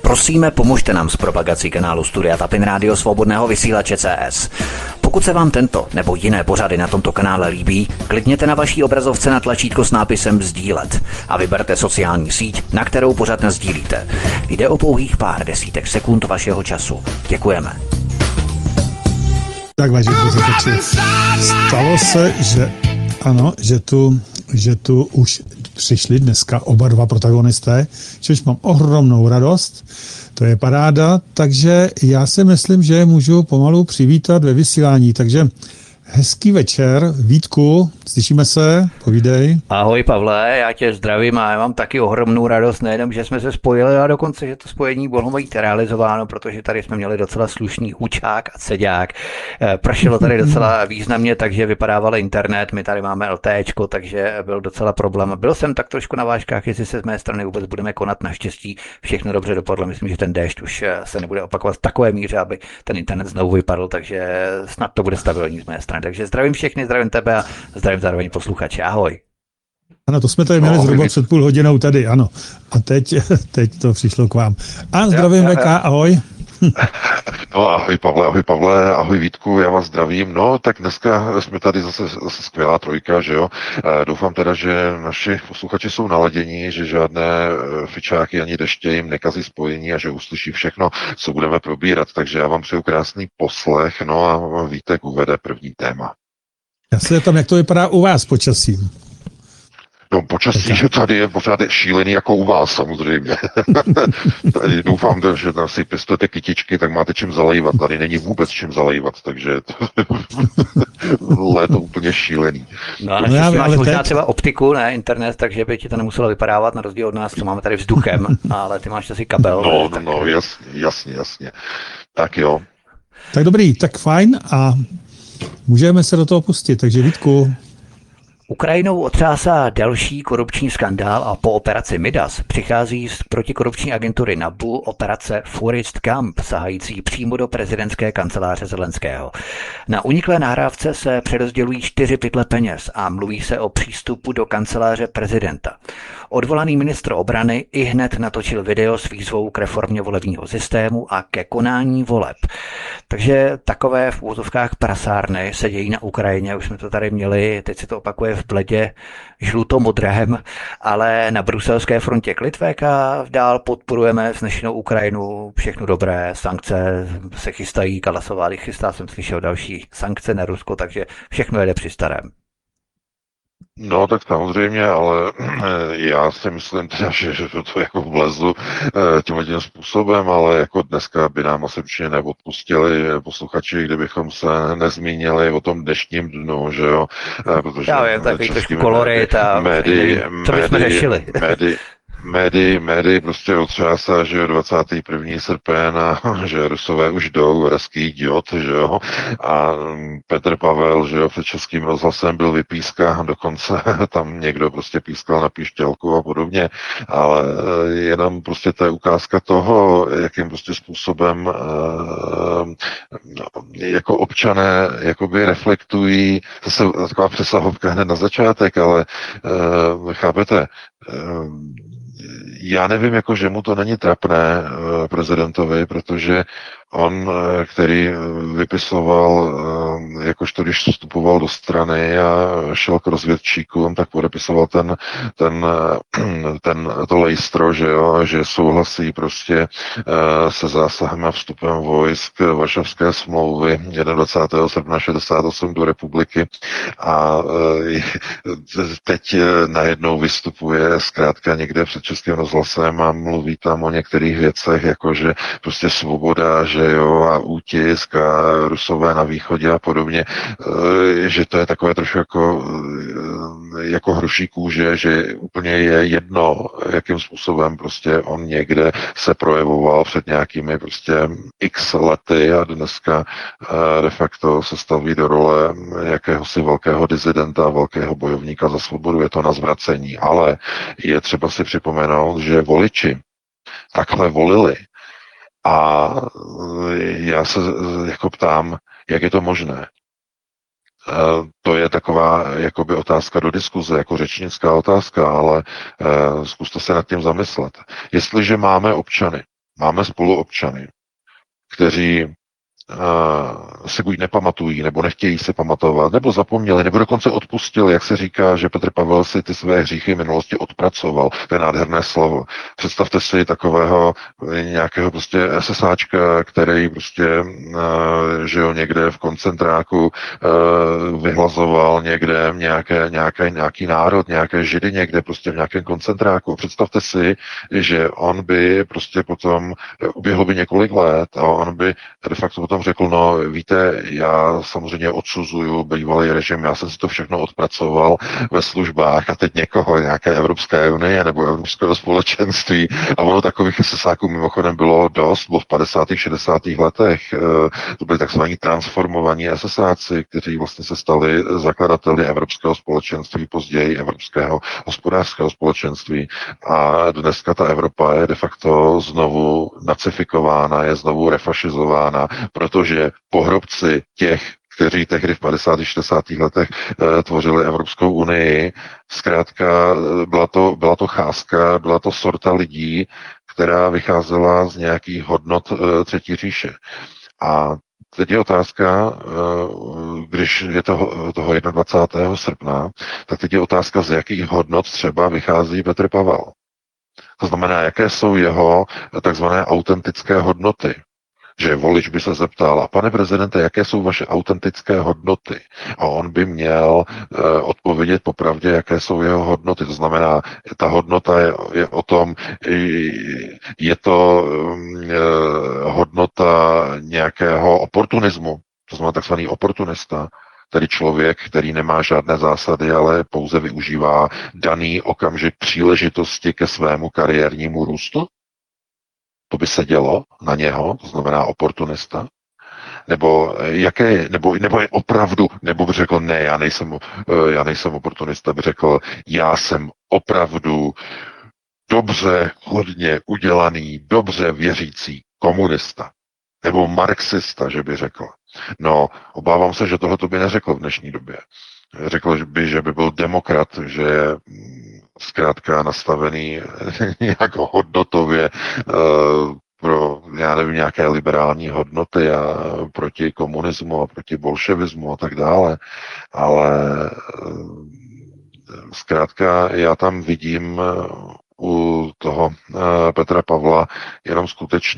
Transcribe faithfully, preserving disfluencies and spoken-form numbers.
Prosíme, pomožte nám s propagací kanálu Studia Tapin Rádio Svobodného vysílače C S. Pokud se vám tento nebo jiné pořady na tomto kanále líbí, klikněte na vaší obrazovce na tlačítko s nápisem sdílet a vyberte sociální síť, na kterou pořad nasdílíte. Jde o pouhých pár desítek sekund vašeho času. Děkujeme. Tak, vážení posluchači, stalo se, že ano, že tu, že tu už přišli dneska oba dva protagonisté, čež mám ohromnou radost, to je paráda, takže já si myslím, že můžu pomalu přivítat ve vysílání, takže hezký večer, Vítku, slyšíme se, povídej. Ahoj Pavle, já tě zdravím a já mám taky ohromnou radost, nejenom, že jsme se spojili, a dokonce, že to spojení bylo být realizováno, protože tady jsme měli docela slušný hučák a ceďák. Pršelo tady docela významně, takže vypadával internet, my tady máme LTEčko, takže byl docela problém. Byl jsem tak trošku na vážkách, jestli se z mé strany vůbec budeme konat, naštěstí všechno dobře dopadlo, myslím, že ten déšť už se nebude opakovat v takové míře, aby ten internet znovu vypadl, takže snad to bude stabilní z mé strany. Takže zdravím všechny, zdravím tebe a zdravím zároveň posluchače. Ahoj. Ano, to jsme tady měli no, zhruba my... před půl hodinou tady, ano. A teď, teď to přišlo k vám. A zdravím V K, ahoj. No ahoj Pavle, ahoj Pavle, ahoj Vítku, já vás zdravím. No tak dneska jsme tady zase, zase skvělá trojka, že jo. E, doufám teda, že naši posluchači jsou naladění, že žádné fičáky ani deště jim nekazí spojení a že uslyší všechno, co budeme probírat. Takže já vám přeju krásný poslech, no a Vítek uvede první téma. Já se tam, jak to vypadá u vás počasím. No počasí, že tady je pořád šílený jako u vás samozřejmě. Tady doufám, že tam si pěstujete kytičky, tak máte čím zalejvat. Tady není vůbec čím zalejvat, takže je to úplně šílený. No a no, máš možná teď... třeba optiku, ne, internet, takže by ti to nemuselo vypadávat na rozdíl od nás, co máme tady vzduchem, ale ty máš asi kabel. No, no, tak... no, jasně, jasně, jasně. Tak jo. Tak dobrý, tak fajn a můžeme se do toho pustit, takže Vítku. Ukrajinou otřásá další korupční skandál a po operaci Midas přichází z protikorupční agentury N A B U operace Forest Camp, sahající přímo do prezidentské kanceláře Zelenského. Na uniklé nahrávce se přerozdělují čtyři pytle peněz a mluví se o přístupu do kanceláře prezidenta. Odvolaný ministr obrany i hned natočil video s výzvou k reformě volebního systému a ke konání voleb. Takže takové v úvozovkách prasárny se dějí na Ukrajině, už jsme to tady měli, teď se to opakuje v bledě žluto-modrém, ale na bruselské frontě klid V K, dál podporujeme vznešenou Ukrajinu, všechno dobré, sankce se chystají, Kalasová chystá, jsem slyšel další sankce na Rusko, takže všechno jede při starém. No tak samozřejmě, ale já si myslím teda, že, že to jako vlezu tímhle tím způsobem, ale jako dneska by nám asi určitě neodpustili posluchači, kdybychom se nezmínili o tom dnešním dnu, že jo, protože já vím, takový trošku kolorit a médii, co bychom řešili. Médii, Médii, médii prostě otřásá, že je dvacátého prvního srpna a že Rusové už jdou, ruský idiot, že jo, a Petr Pavel, že jo, před Českým rozhlasem byl vypískán, dokonce tam někdo prostě pískal na píšťalku a podobně, ale jenom prostě to je ukázka toho, jakým prostě způsobem jako občané jakoby reflektují, zase taková přesahovka hned na začátek, ale chápete, já nevím, jako, že mu to není trapné prezidentovi, protože on, který vypisoval, jakožto když vstupoval do strany a šel k rozvědčíkům, tak podepisoval ten, ten, ten to lejstro, že jo, že souhlasí prostě se zásahem a vstupem vojsk Varšavské smlouvy dvacátého prvního srpna šedesát osm do republiky a teď najednou vystupuje zkrátka někde před Českým rozhlasem a mluví tam o některých věcech, jakože prostě svoboda, že jo, a útisk a Rusové na východě a podobně, že to je takové trošku jako, jako hruší kůže, že úplně je jedno, jakým způsobem prostě on někde se projevoval před nějakými prostě x lety a dneska de facto se staví do role jakéhosi velkého disidenta, velkého bojovníka za svobodu, je to na zvracení, ale je třeba si připomenout, že voliči takhle volili. A já se jako ptám, jak je to možné. To je taková jakoby otázka do diskuze, jako řečnická otázka, ale zkuste se nad tím zamyslet. Jestliže máme občany, máme spoluobčany, kteří Uh, si buď nepamatují, nebo nechtějí se pamatovat, nebo zapomněli, nebo dokonce odpustili, jak se říká, že Petr Pavel si ty své hříchy v minulosti odpracoval. To je nádherné slovo. Představte si takového nějakého prostě SSáčka, který prostě uh, žil někde v koncentráku, uh, vyhlazoval někde nějaké, nějaké, nějaký národ, nějaké židy někde prostě v nějakém koncentráku. Představte si, že on by prostě potom uběhlo by několik let a on by de facto potom řekl, no víte, já samozřejmě odsuzuju bývalý režim, já jsem si to všechno odpracoval ve službách a teď někoho, nějaké Evropské unie nebo Evropského společenství a ono takových sesáků mimochodem bylo dost, bylo v padesátých šedesátých letech, to byli takzvaní transformovaní esesáci, kteří vlastně se stali zakladateli Evropského společenství, později Evropského hospodářského společenství a dneska ta Evropa je de facto znovu nacifikována, je znovu refašizována, protože pohrobci těch, kteří tehdy v padesátých šedesátých letech e, tvořili Evropskou unii, zkrátka byla to, byla to cházka, byla to sorta lidí, která vycházela z nějakých hodnot e, třetí říše. A teď je otázka, když je toho, toho dvacátého prvního srpna, tak teď je otázka, z jakých hodnot třeba vychází Petr Pavel. To znamená, jaké jsou jeho takzvané autentické hodnoty. Že volič by se zeptal, a pane prezidente, jaké jsou vaše autentické hodnoty? A on by měl uh, odpovědět popravdě, jaké jsou jeho hodnoty. To znamená, ta hodnota je, je o tom, je to um, hodnota nějakého oportunismu, to znamená takzvaný oportunista, tedy člověk, který nemá žádné zásady, ale pouze využívá daný okamžik příležitosti ke svému kariérnímu růstu? To by se dělo na něho, to znamená oportunista? Nebo jaké, nebo, nebo je opravdu, nebo by řekl, ne, já nejsem, já nejsem oportunista, by řekl, já jsem opravdu dobře, hodně udělaný, dobře věřící komunista. Nebo marxista, že by řekl. No, obávám se, že tohle to by neřekl v dnešní době. Řekl by, že by byl demokrat, že je zkrátka nastavený nějak hodnotově uh, pro, já nevím, nějaké liberální hodnoty a proti komunismu a proti bolševismu a tak dále. Ale uh, zkrátka já tam vidím u toho uh, Petra Pavla jenom skutečně